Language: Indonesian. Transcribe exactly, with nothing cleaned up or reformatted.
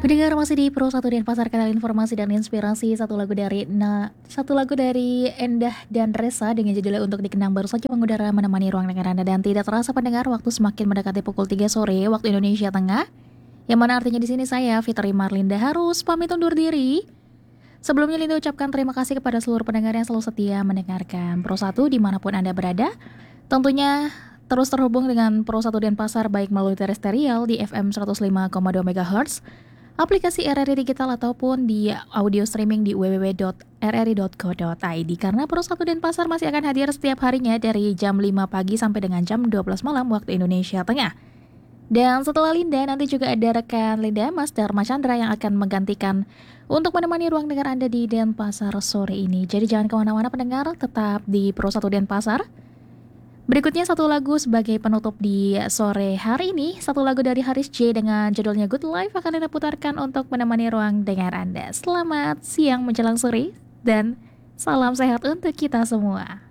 Pendengar masih di Pro satu Denpasar, kanal informasi dan inspirasi. Satu lagu dari na, satu lagu dari Endah dan Resa dengan judulnya Untuk Dikenang baru saja mengudara menemani ruang dengar Anda. Dan tidak terasa pendengar, waktu semakin mendekati pukul tiga sore waktu Indonesia Tengah. Yang mana artinya di sini saya Fitri Marlinda harus pamit undur diri. Sebelumnya Linda ucapkan terima kasih kepada seluruh pendengar yang selalu setia mendengarkan Pro satu dimanapun Anda berada. Tentunya terus terhubung dengan Pro satu Denpasar baik melalui terestrial di F M seratus lima koma dua megahertz, aplikasi R R I Digital ataupun di audio streaming di w w w titik r r i titik co titik i d. Karena Pro satu Denpasar masih akan hadir setiap harinya dari jam lima pagi sampai dengan jam dua belas malam waktu Indonesia Tengah. Dan setelah Linda, nanti juga ada rekan Linda, Mas Dharma Chandra yang akan menggantikan untuk menemani ruang dengar Anda di Denpasar sore ini. Jadi jangan kemana-mana pendengar, tetap di Pro satu Denpasar. Berikutnya satu lagu sebagai penutup di sore hari ini. Satu lagu dari Haris J dengan judulnya Good Life akan Anda putarkan untuk menemani ruang dengar Anda. Selamat siang menjelang sore dan salam sehat untuk kita semua.